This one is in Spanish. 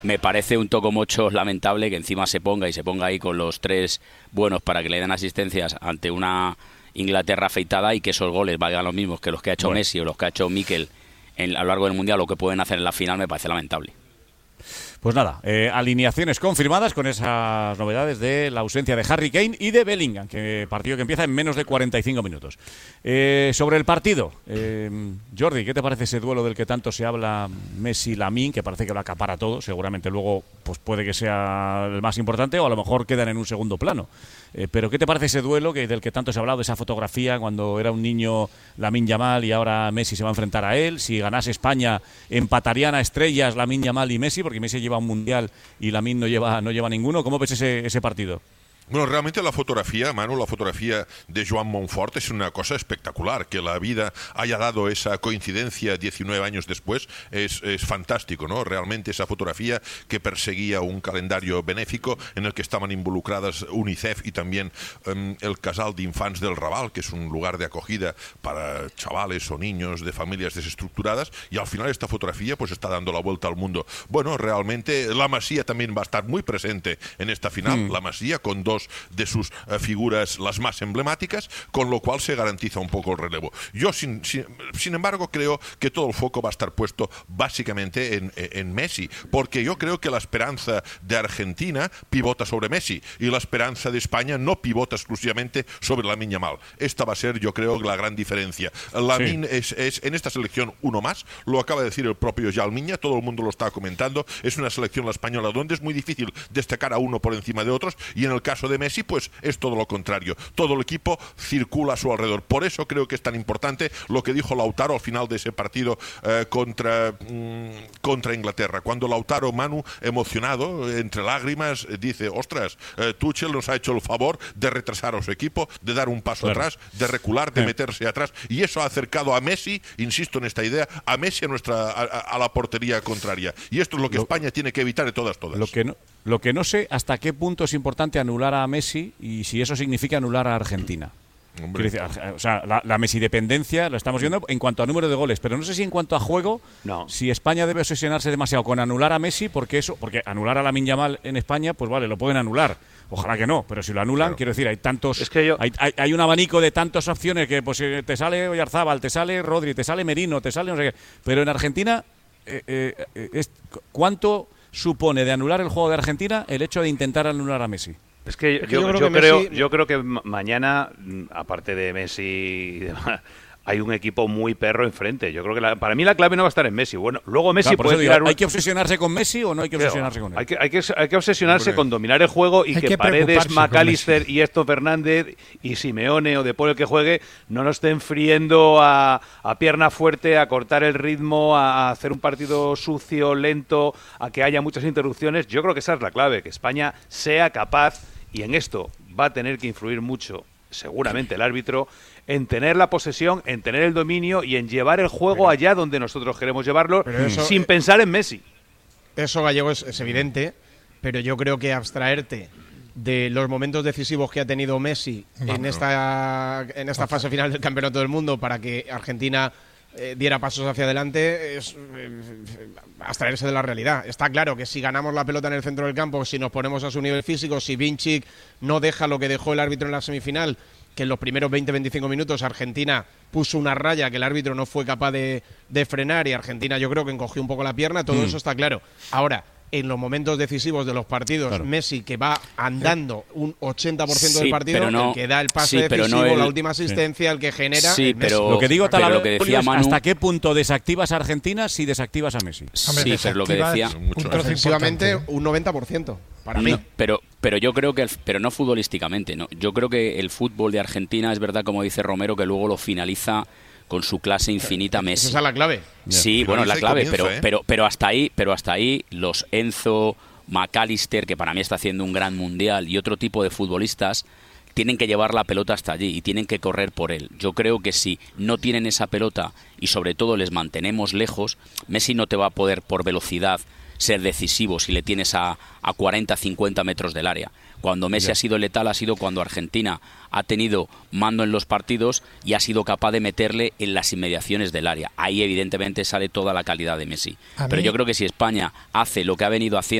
Me parece un tocomocho lamentable que encima se ponga ahí con los tres buenos para que le den asistencias ante una Inglaterra afeitada y que esos goles valgan los mismos que los que ha hecho Messi o los que ha hecho Mikel a lo largo del Mundial, lo que pueden hacer en la final me parece lamentable. Pues nada, alineaciones confirmadas con esas novedades de la ausencia de Harry Kane y de Bellingham, que partido que empieza en menos de 45 minutos. Sobre el partido, Jordi, ¿qué te parece ese duelo del que tanto se habla Messi-Lamine, que parece que lo acapara todo? Seguramente luego pues puede que sea el más importante o a lo mejor quedan en un segundo plano. Pero ¿qué te parece ese duelo del que tanto se ha hablado, de esa fotografía cuando era un niño Lamine Yamal y ahora Messi se va a enfrentar a él? Si ganase España, empatarían a estrellas Lamine Yamal y Messi, porque Messi lleva un mundial y Lamine no lleva ninguno. ¿Cómo ves ese partido? Bueno, realmente la fotografía, Manu, la fotografía de Joan Monfort es una cosa espectacular. Que la vida haya dado esa coincidencia 19 años después es fantástico, ¿no? Realmente esa fotografía que perseguía un calendario benéfico en el que estaban involucradas UNICEF y también el Casal d'Infants del Raval, que es un lugar de acogida para chavales o niños de familias desestructuradas, y al final esta fotografía pues está dando la vuelta al mundo. Bueno, realmente la Masía también va a estar muy presente en esta final. La Masía con dos de sus figuras las más emblemáticas, con lo cual se garantiza un poco el relevo. Yo, sin embargo, creo que todo el foco va a estar puesto básicamente en Messi, porque yo creo que la esperanza de Argentina pivota sobre Messi y la esperanza de España no pivota exclusivamente sobre Lamine Yamal. Esta va a ser, yo creo, la gran diferencia. Lamine es en esta selección uno más, lo acaba de decir el propio Jalmiña, todo el mundo lo está comentando, es una selección la española donde es muy difícil destacar a uno por encima de otros, y en el caso de Messi pues es todo lo contrario, todo el equipo circula a su alrededor. Por eso creo que es tan importante lo que dijo Lautaro al final de ese partido contra Inglaterra, cuando Lautaro, Manu, emocionado, entre lágrimas, dice: ostras, Tuchel nos ha hecho el favor de retrasar a su equipo, de dar un paso atrás, de recular, de meterse atrás, y eso ha acercado a Messi, insisto en esta idea, a Messi a la portería contraria, y esto es lo que España tiene que evitar de todas. Lo que no sé hasta qué punto es importante anular a Messi y si eso significa anular a Argentina. Decir, o sea, la Messi-dependencia lo estamos viendo en cuanto a número de goles, pero no sé si en cuanto a juego, si España debe obsesionarse demasiado con anular a Messi, porque anular a Lamine Yamal en España, pues vale, lo pueden anular. Ojalá que no, pero si lo anulan, quiero decir, hay tantos, hay un abanico de tantas opciones que pues te sale Oyarzábal, te sale Rodri, te sale Merino, te sale no sé qué. Pero en Argentina, ¿cuánto supone de anular el juego de Argentina el hecho de intentar anular a Messi? Es que yo creo que mañana, aparte de Messi y demás, hay un equipo muy perro enfrente. Yo creo que para mí la clave no va a estar en Messi. Bueno, luego Messi puede tirar ¿Hay que obsesionarse con Messi o no hay que obsesionarse con él? Hay que obsesionarse con dominar el juego y que Paredes, McAllister y Héctor Fernández y Simeone o De Paul, el que juegue, no nos estén friendo a pierna fuerte, a cortar el ritmo, a hacer un partido sucio, lento, a que haya muchas interrupciones. Yo creo que esa es la clave, que España sea capaz, y en esto va a tener que influir mucho seguramente el árbitro, en tener la posesión, en tener el dominio y en llevar el juego allá donde nosotros queremos llevarlo, sin pensar en Messi. Eso, Gallego, es evidente, pero yo creo que abstraerte de los momentos decisivos que ha tenido Messi en esta fase final del Campeonato del Mundo para que Argentina diera pasos hacia adelante es abstraerse de la realidad. Está claro que si ganamos la pelota en el centro del campo, si nos ponemos a su nivel físico, si Vinicic no deja lo que dejó el árbitro en la semifinal, que en los primeros 20-25 minutos Argentina puso una raya que el árbitro no fue capaz de frenar, y Argentina yo creo que encogió un poco la pierna, todo eso está claro. Ahora, en los momentos decisivos de los partidos, Messi, que va andando un 80% del partido, el que da el pase decisivo, la última asistencia, el que genera... Pero lo que digo, lo que decía Manu, ¿hasta qué punto desactivas a Argentina si desactivas a Messi? Sí, pero lo que decía... Ofensivamente, un 90%, para mí. Pero yo creo que, pero no futbolísticamente, ¿no? Yo creo que el fútbol de Argentina, es verdad, como dice Romero, que luego lo finaliza con su clase infinita Messi. Esa es la clave. Sí, bueno, es la clave, pero hasta ahí los Enzo, McAllister, que para mí está haciendo un gran mundial, y otro tipo de futbolistas tienen que llevar la pelota hasta allí y tienen que correr por él. Yo creo que si no tienen esa pelota y sobre todo les mantenemos lejos, Messi no te va a poder por velocidad ser decisivo si le tienes a 40, 50 metros del área. Cuando Messi ha sido letal ha sido cuando Argentina ha tenido mando en los partidos y ha sido capaz de meterle en las inmediaciones del área. Ahí evidentemente sale toda la calidad de Messi. Pero yo creo que si España hace lo que ha venido haciendo